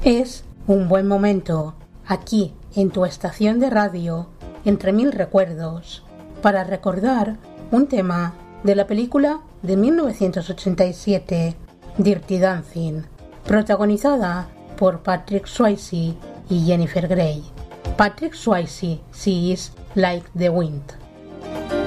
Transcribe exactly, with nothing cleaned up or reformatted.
Es un buen momento, aquí en tu estación de radio, entre mil recuerdos, para recordar un tema de la película de mil novecientos ochenta y siete, Dirty Dancing, protagonizada por Patrick Swayze y Jennifer Grey. Patrick Swayze, She is Like the Wind.